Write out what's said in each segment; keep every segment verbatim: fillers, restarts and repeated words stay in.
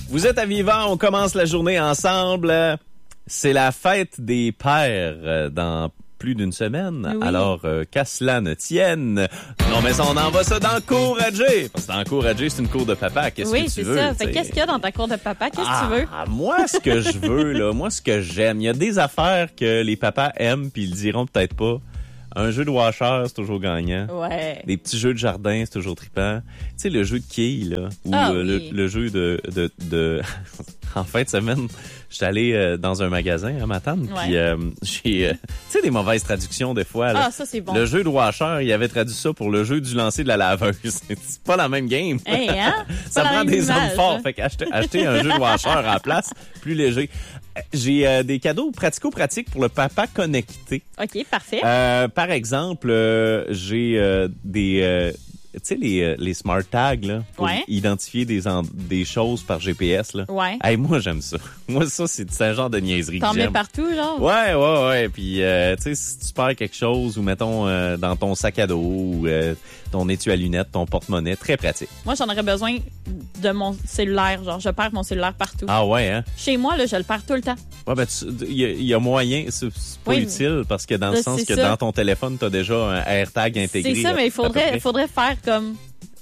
Vous êtes à Vivant, on commence la journée ensemble. C'est la fête des pères dans plus d'une semaine. Oui. Alors, euh, qu'à cela ne tienne. Non, mais on envoie ça dans le cours à Jay. Parce que dans le cours à Jay, c'est une cour de papa. Qu'est-ce oui, que tu veux? Oui, c'est ça. Fait qu'est-ce qu'il y a dans ta cour de papa? Qu'est-ce ah, que tu veux? Moi, ce que je veux, là, moi, ce que j'aime, il y a des affaires que les papas aiment puis ils le diront peut-être pas. Un jeu de washer, c'est toujours gagnant. Ouais. Des petits jeux de jardin, c'est toujours trippant. Tu sais, le jeu de quilles, là. Ou ah, euh, oui. le, le jeu de... de, de... en fin de semaine, j'étais allé euh, dans un magasin à Matane. Ouais. Puis euh, j'ai... Euh, tu sais, des mauvaises traductions des fois. Là. Ah, ça, c'est bon. Le jeu de washer, il avait traduit ça pour le jeu du lancer de la laveuse. C'est pas la même game. Hey, hein? Ça pas prend des image, hommes forts. Hein? Fait qu'acheter acheter un jeu de washer à la place, plus léger. J'ai euh, des cadeaux pratico-pratiques pour le papa connecté. OK, parfait. Euh, par exemple, euh, j'ai euh, des... Euh, tu sais, les, les smart tags, là, pour ouais. identifier des, en, des choses par G P S, là. Ouais. Hey, moi, j'aime ça. Moi, ça, c'est, c'est un genre de niaiserie T'en que j'aime. mets partout, genre? Ouais, ouais, ouais. Puis, euh, tu sais, si tu perds quelque chose, ou mettons, euh, dans ton sac à dos, ou euh, ton étui à lunettes, ton porte-monnaie, très pratique. Moi, j'en aurais besoin de mon cellulaire, genre, je perds mon cellulaire partout. Ah ouais, hein? Chez moi, là, je le perds tout le temps. Ouais, ben, il y, y a moyen, c'est, c'est pas oui, utile, parce que dans le sens que ça. dans ton téléphone, t'as déjà un AirTag intégré. C'est ça, mais il faudrait, faudrait faire comme...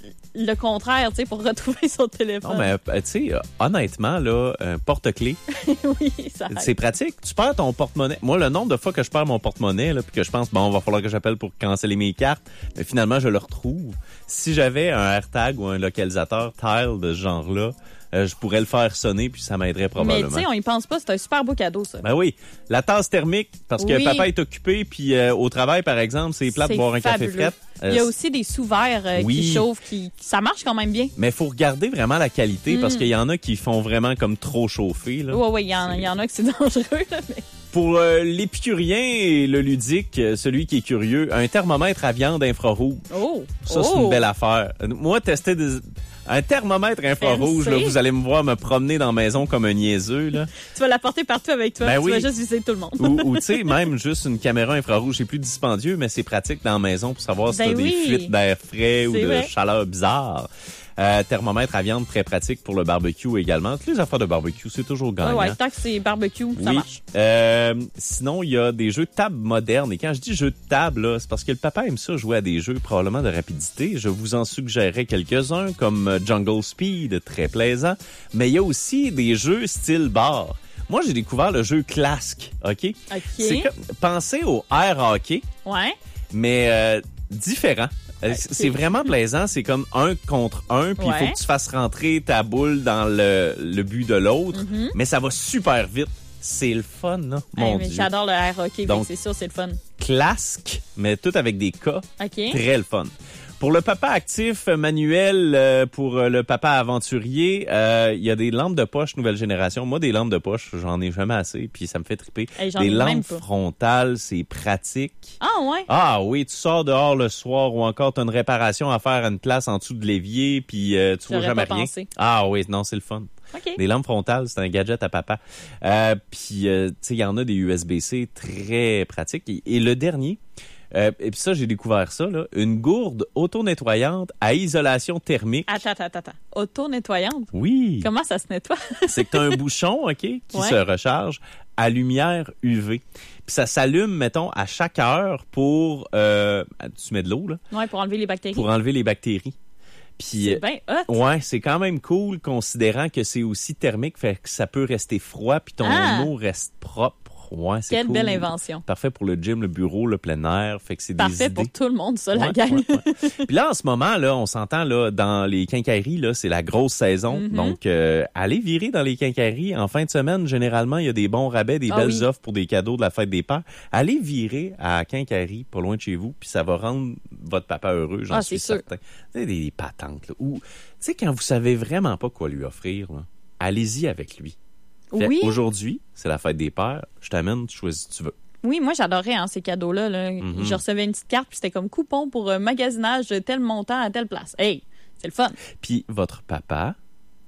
le contraire, tu sais, pour retrouver son téléphone. Non, mais tu sais, honnêtement, là, un porte-clés, oui, ça aide. C'est pratique. Tu perds ton porte-monnaie. Moi, le nombre de fois que je perds mon porte-monnaie, là, puis que je pense, bon, il va falloir que j'appelle pour canceller mes cartes, mais finalement, je le retrouve. Si j'avais un AirTag ou un localisateur Tile de ce genre-là, euh, je pourrais le faire sonner, puis ça m'aiderait probablement. Mais tu sais, on y pense pas, c'est un super beau cadeau, ça. Ben oui. La tasse thermique, parce oui. que papa est occupé, puis euh, au travail, par exemple, c'est plate de boire un fabuleux. café frais. Euh, Il y a aussi des sous-verres euh, oui. qui chauffent, qui, ça marche quand même bien. Mais il faut regarder vraiment la qualité, mm. parce qu'il y en a qui font vraiment comme trop chauffer. Oui, oui, il y, y en a que c'est dangereux. Là, mais... Pour euh, l'épicurien et le ludique, celui qui est curieux, un thermomètre à viande infrarouge. Oh! Ça, oh. c'est une belle affaire. Moi, tester des... un thermomètre infrarouge, là, vous allez me voir me promener dans la maison comme un niaiseux. Là. Tu vas l'apporter partout avec toi, ben tu oui. vas juste visiter tout le monde. ou, ou tu sais, même juste une caméra infrarouge, c'est plus dispendieux, mais c'est pratique dans la maison pour savoir si ben t'as oui. des fuites d'air frais c'est ou de vrai. chaleur bizarre. Euh, thermomètre à viande très pratique pour le barbecue également. Toutes les affaires de barbecue, c'est toujours gagnant. Ouais, ouais, tant que c'est barbecue, oui. ça marche. Euh, sinon, il y a des jeux de table modernes. Et quand je dis jeux de table, là, c'est parce que le papa aime ça jouer à des jeux probablement de rapidité. Je vous en suggérerais quelques-uns, comme Jungle Speed, très plaisant. Mais il y a aussi des jeux style bar. Moi, j'ai découvert le jeu Clask, OK? OK. C'est comme, pensez au air hockey, ouais. mais euh, différent. Okay. C'est vraiment plaisant. C'est comme un contre un, puis il ouais. faut que tu fasses rentrer ta boule dans le, le but de l'autre, mm-hmm. mais ça va super vite. C'est le fun, là, mon hey, mais Dieu. J'adore le air hockey, donc c'est sûr, c'est le fun. Clask, mais tout avec des K. Okay. Très le fun. Pour le papa actif manuel, euh, pour le papa aventurier, il euh, y a des lampes de poche nouvelle génération. Moi, des lampes de poche, j'en ai jamais assez, puis ça me fait triper. Hey, des lampes frontales, c'est pratique. Ah ouais? Ah oui, tu sors dehors le soir ou encore tu as une réparation à faire à une place en dessous de l'évier, puis euh, tu vois jamais pas rien. Pensé. Ah oui, non, c'est le fun. Okay. Des lampes frontales, c'est un gadget à papa. Euh, puis, euh, tu sais, il y en a des U S B C très pratiques. Et, et le dernier... Euh, et puis ça, j'ai découvert ça, là. Une gourde auto-nettoyante à isolation thermique. Attends, attends, attends. Auto-nettoyante? Oui. Comment ça se nettoie? C'est que tu as un bouchon, OK, qui ouais. se recharge à lumière U V. Puis ça s'allume, mettons, à chaque heure pour... Euh, tu mets de l'eau, là. Oui, pour enlever les bactéries. Pour enlever les bactéries. Puis, c'est bien hot. Ouais, c'est quand même cool, considérant que c'est aussi thermique, fait que ça peut rester froid, puis ton ah. eau reste propre. Ouais, c'est Quelle cool. belle invention. Parfait pour le gym, le bureau, le plein air. Fait que c'est Parfait des idées. pour tout le monde, ça, ouais, la gang. Ouais, ouais. Puis là, en ce moment, là, on s'entend là dans les quincailleries, là, c'est la grosse saison. Mm-hmm. Donc, euh, allez virer dans les quincailleries. En fin de semaine, généralement, il y a des bons rabais, des ah, belles oui. offres pour des cadeaux de la fête des pères. Allez virer à la quincaillerie, pas loin de chez vous, puis ça va rendre votre papa heureux, j'en ah, suis c'est sûr. certain. Des, des patentes, là. Ou, tu sais, quand vous savez vraiment pas quoi lui offrir, là, allez-y avec lui. Fait, oui. Aujourd'hui, c'est la fête des pères. Je t'amène, tu choisis si tu veux. Oui, moi, j'adorais hein, ces cadeaux-là. Là. Mm-hmm. Je recevais une petite carte, puis c'était comme coupon pour euh, magasinage de tel montant à telle place. Hey, c'est le fun. Puis votre papa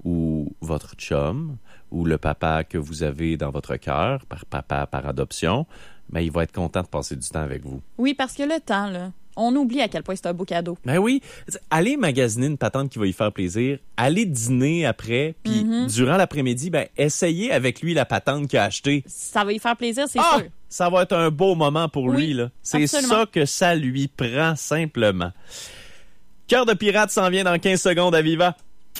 ou votre chum ou le papa que vous avez dans votre cœur, par papa par adoption, ben, il va être content de passer du temps avec vous. Oui, parce que le temps, là, On oublie à quel point c'est un beau cadeau. Ben oui. Aller magasiner une patente qui va lui faire plaisir, aller dîner après, puis mm-hmm. durant l'après-midi, ben essayer avec lui la patente qu'il a achetée. Ça va lui faire plaisir, c'est ah! sûr. Ça va être un beau moment pour oui, lui, là. C'est absolument. ça que ça lui prend, simplement. Cœur de pirate s'en vient dans quinze secondes à Viva.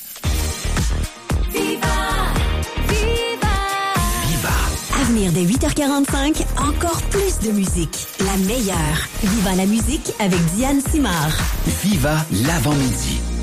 À venir dès huit heures quarante-cinq, encore plus de musique. La meilleure. Viva la musique avec Diane Simard. Viva l'avant-midi.